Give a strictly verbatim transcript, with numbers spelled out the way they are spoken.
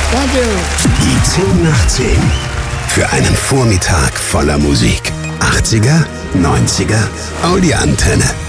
Danke. Die zehn nach zehn. Für einen Vormittag voller Musik. achtziger, neunziger, Audi Antenne.